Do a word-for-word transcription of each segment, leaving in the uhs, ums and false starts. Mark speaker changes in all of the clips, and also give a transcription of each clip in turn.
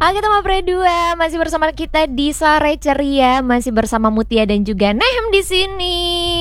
Speaker 1: Oke teman Predua, masih bersama kita di Sore Ceria, masih bersama Mutia dan juga Nehem di sini.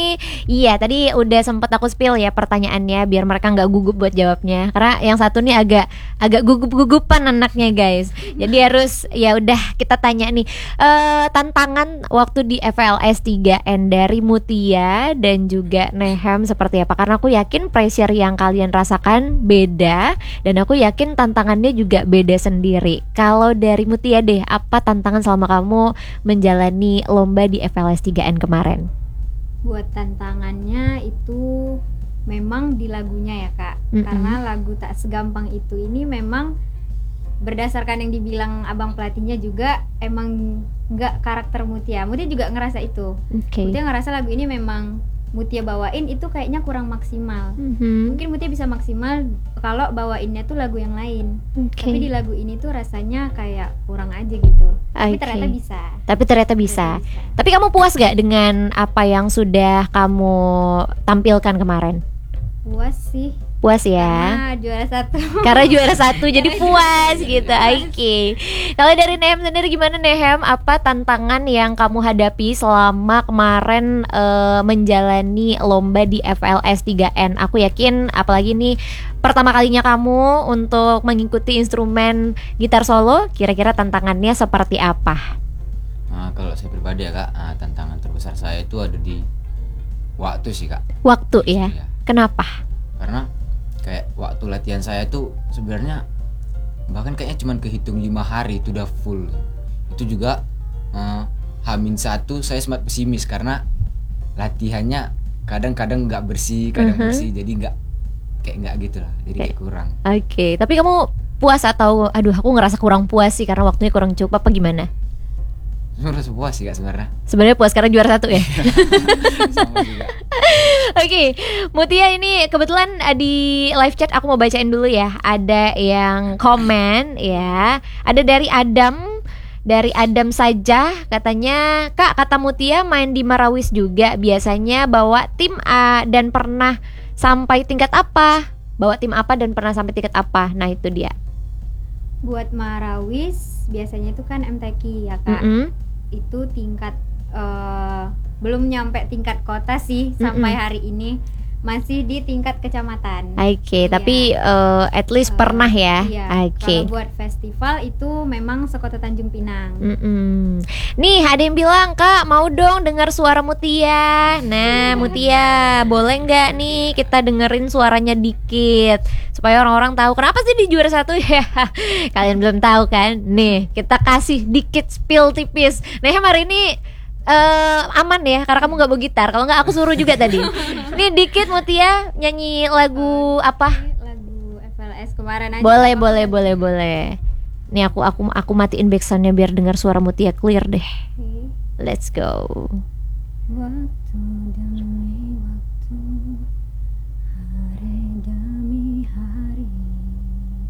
Speaker 1: Iya, tadi udah sempet aku spill ya pertanyaannya biar mereka nggak gugup buat jawabnya. Karena yang satu nih agak agak gugup-gugupan anaknya guys. Jadi harus ya udah kita tanya nih eh, tantangan waktu di F L S tiga N dari Mutia dan juga Nehem seperti apa? Karena aku yakin pressure yang kalian rasakan beda dan aku yakin tantangannya juga beda sendiri. Kalau dari Mutia deh, apa tantangan selama kamu menjalani lomba di F L S tiga N kemarin?
Speaker 2: Buat tantangannya itu memang di lagunya ya kak.
Speaker 1: Mm-mm.
Speaker 2: Karena lagu Tak Segampang Itu ini memang berdasarkan yang dibilang abang pelatihnya juga emang nggak karakter Mutia. Mutia juga ngerasa itu.
Speaker 1: Oke.
Speaker 2: Mutia ngerasa lagu ini memang Mutia bawain itu kayaknya kurang maksimal.
Speaker 1: Mhm.
Speaker 2: Mungkin Mutia bisa maksimal kalau bawainnya tuh lagu yang lain.
Speaker 1: Oke.
Speaker 2: Tapi di lagu ini tuh rasanya kayak kurang aja gitu. Tapi
Speaker 1: Oke.
Speaker 2: ternyata bisa.
Speaker 1: Tapi ternyata bisa.
Speaker 2: Ternyata bisa.
Speaker 1: Tapi kamu puas gak dengan apa yang sudah kamu tampilkan kemarin?
Speaker 2: Puas sih.
Speaker 1: Puas ya?
Speaker 2: Karena juara satu.
Speaker 1: Karena juara satu jadi
Speaker 2: Karena
Speaker 1: puas
Speaker 2: juara
Speaker 1: gitu.
Speaker 2: satu.
Speaker 1: Oke. Kalau dari Nehem sendiri gimana Nehem? Apa tantangan yang kamu hadapi selama kemarin eh, menjalani lomba di F L S tiga N? Aku yakin apalagi nih pertama kalinya kamu untuk mengikuti instrumen gitar solo, kira-kira tantangannya seperti apa?
Speaker 3: Nah, kalau saya pribadi ya kak, ah, tantangan terbesar saya itu ada di waktu sih kak.
Speaker 1: Waktu ya?
Speaker 3: Iya.
Speaker 1: Kenapa?
Speaker 3: Karena kayak waktu latihan saya tuh sebenarnya bahkan kayaknya cuma kehitung lima hari itu udah full. Itu juga eh, Hamin satu saya sempat pesimis karena latihannya kadang-kadang nggak bersih, kadang
Speaker 1: Mhm.
Speaker 3: bersih, jadi nggak kayak nggak gitu lah, jadi
Speaker 1: Oke.
Speaker 3: kayak kurang.
Speaker 1: Oke, tapi kamu puas atau aduh aku ngerasa kurang puas sih karena waktunya kurang cukup apa gimana?
Speaker 3: Sebenarnya puas sih kak sebenarnya.
Speaker 1: Sebenarnya puas karena juara satu ya.
Speaker 3: Sama juga.
Speaker 1: Oke, Mutia ini kebetulan uh, di live chat aku mau bacain dulu ya. Ada yang komen ya. Ada dari Adam. Dari Adam saja katanya, Kak kata Mutia main di Marawis juga. Biasanya bawa tim A dan pernah sampai tingkat apa? Bawa tim apa dan pernah sampai tingkat apa? Nah itu dia.
Speaker 2: Buat Marawis biasanya itu kan M T Q ya kak.
Speaker 1: Mm-mm.
Speaker 2: Itu tingkat eh, belum nyampe tingkat kota sih sampai
Speaker 1: Mm-mm.
Speaker 2: hari ini, masih di tingkat kecamatan.
Speaker 1: Oke,
Speaker 2: Iya.
Speaker 1: tapi uh, at least
Speaker 2: Eh,
Speaker 1: pernah ya.
Speaker 2: Iya.
Speaker 1: Oke.
Speaker 2: Kalau buat festival itu memang sekota Tanjung Pinang.
Speaker 1: Mm-mm. Nih ada yang bilang Kak mau dong dengar suara Mutia. Nah Mutia boleh nggak nih kita dengerin suaranya dikit supaya orang-orang tahu kenapa sih di juara satu ya. Kalian belum tahu kan? Nih kita kasih dikit spill tipis. Nah hari ini eh aman ya karena kamu nggak bawa gitar. Kalau nggak aku suruh juga tadi. Nih dikit Mutia nyanyi lagu apa?
Speaker 2: Ini lagu F L S kemarin aja.
Speaker 1: Boleh
Speaker 2: apa
Speaker 1: boleh
Speaker 2: kan?
Speaker 1: boleh boleh. Nih aku aku aku matiin backsoundnya biar dengar suara Mutia clear deh.
Speaker 2: Oke.
Speaker 1: Let's go.
Speaker 2: Wah,